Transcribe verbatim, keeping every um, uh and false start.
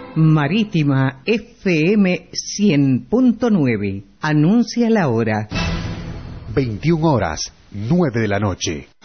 Marítima F M cien punto nueve. Anuncia la hora. veintiuna horas, nueve de la noche.